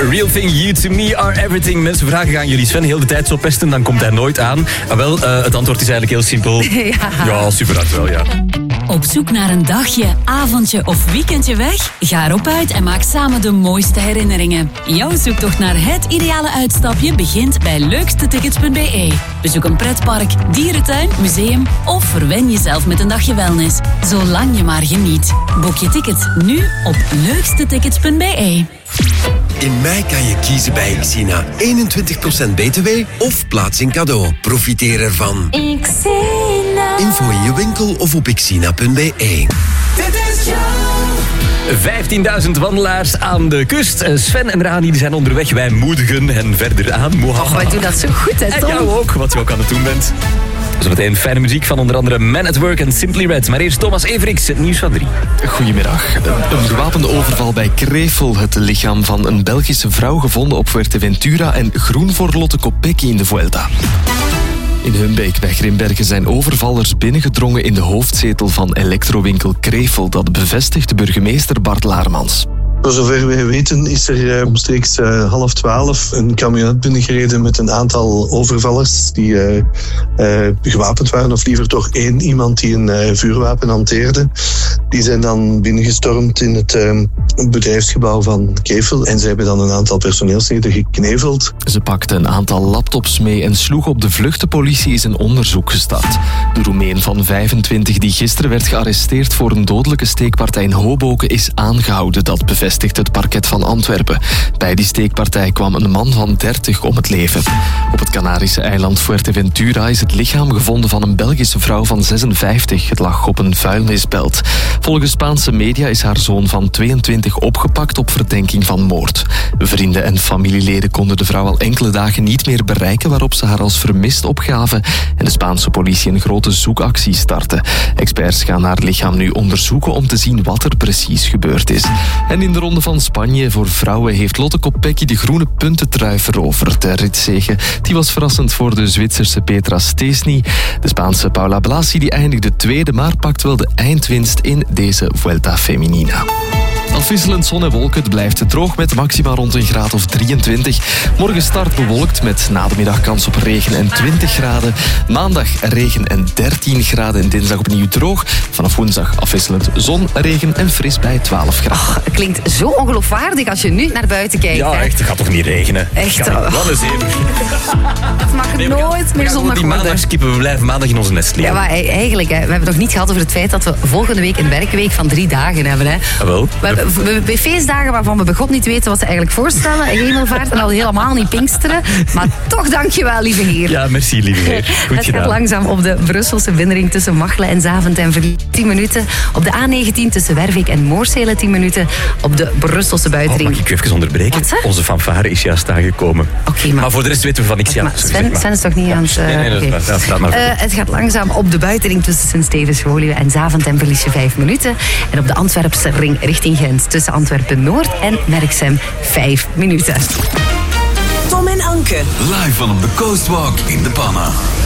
Real Thing, You To Me Are Everything. Mensen vragen, gaan jullie Sven heel de tijd zo pesten? Dan komt hij nooit aan. Maar wel, het antwoord is eigenlijk heel simpel. Ja, super hard wel, ja. Op zoek naar een dagje, avondje of weekendje weg? Ga erop uit en maak samen de mooiste herinneringen. Jouw zoektocht naar het ideale uitstapje begint bij leukstetickets.be. Bezoek een pretpark, dierentuin, museum of verwen jezelf met een dagje wellness. Zolang je maar geniet. Boek je ticket nu op leukstetickets.be. In mei kan je kiezen bij Xina. 21% btw of plaatsing cadeau. Profiteer ervan. Xina. Info in je winkel of op xina.be. Dit is jou. 15.000 wandelaars aan de kust. Sven en Rani die zijn onderweg. Wij moedigen hen verder aan. Och, wij doen dat zo goed, hè, Tom? En jou ook, wat je ook aan het doen bent. Zometeen fijne muziek van onder andere Man at Work en Simply Red. Maar eerst Thomas Everix, het nieuws van 3. Goedemiddag. Een gewapende overval bij Krevel. Het lichaam van een Belgische vrouw gevonden op Fuerteventura en groen voor Lotte Kopecky in de Vuelta. In Humbeek bij Grimbergen zijn overvallers binnengedrongen in de hoofdzetel van elektrowinkel Krevel. Dat bevestigt burgemeester Bart Laarmans. Voor zover wij weten is er omstreeks 11:30 een camionet binnengereden met een aantal overvallers die gewapend waren, of liever toch één iemand die een vuurwapen hanteerde. Die zijn dan binnengestormd in het bedrijfsgebouw van Krevel en ze hebben dan een aantal personeelsleden gekneveld. Ze pakten een aantal laptops mee en sloegen op de vlucht. De politie is een onderzoek gestart. De Roemeen van 25 die gisteren werd gearresteerd voor een dodelijke steekpartij in Hoboken is aangehouden. Dat bevestigt het parket van Antwerpen. Bij die steekpartij kwam een man van 30 om het leven. Op het Canarische eiland Fuerteventura is het lichaam gevonden van een Belgische vrouw van 56. Het lag op een vuilnisbelt. Volgens Spaanse media is haar zoon van 22 opgepakt op verdenking van moord. Vrienden en familieleden konden de vrouw al enkele dagen niet meer bereiken, waarop ze haar als vermist opgaven en de Spaanse politie een grote zoekactie startte. Experts gaan haar lichaam nu onderzoeken om te zien wat er precies gebeurd is. En in de Ronde van Spanje voor vrouwen heeft Lotte Kopecky de groene puntentrui veroverd. De ritzege die was verrassend voor de Zwitserse Petra Stesny. De Spaanse Paula Blasi die eindigde tweede, maar pakt wel de eindwinst in deze Vuelta Femenina. Afwisselend zon en wolken, het blijft droog met maxima rond een graad of 23. Morgen start bewolkt met na de middag kans op regen en 20 graden. Maandag regen en 13 graden en dinsdag opnieuw droog. Vanaf woensdag afwisselend zon, regen en fris bij 12 graden. Oh, het klinkt zo ongeloofwaardig als je nu naar buiten kijkt. Ja, echt, het gaat toch niet regenen? Echt. Wat een zeven. Het mag nooit meer zondag worden. Die maandag skippen, we blijven maandag in onze nest liggen. Ja, maar eigenlijk, hè, we hebben het nog niet gehad over het feit dat we volgende week een werkweek van 3 dagen hebben. Hè. Wel. We hebben feestdagen waarvan we begot niet weten wat ze eigenlijk voorstellen. Hemelvaart en al helemaal niet Pinksteren. Maar toch dankjewel, lieve heer. Ja, merci, lieve heer. Goed het gedaan. gaat langzaam op de Brusselse binnenring tussen Machelen en Zaventem 10 minuten. Op de A19 tussen Wervik en Moorsele 10 minuten. Op de Brusselse buitenring. Mag ik u even onderbreken? Wat, onze fanfare is juist aangekomen. Oké, maar voor de rest weten we van niks. Ja, Sven is toch niet aan het... Nee, okay. dat gaat maar goed. Het gaat langzaam op de buitenring tussen Sint-Stevens-Woluwe en Zaventem verlies je 5 minuten. En op de Antwerpse ring richting Gent tussen Antwerpen-Noord en Merksem 5 minuten. Tom en Anke. Live van op de Coastwalk in de Panna.